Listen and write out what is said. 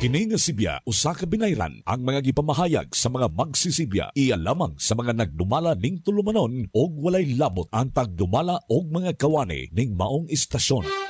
Kini nga Sibya usa ka binayran ang mga gipamahayag sa mga magsisibya iya lamang sa mga nagdumala ning tulumanon og walay labot ang tagdumala og mga kawani ning maong istasyon.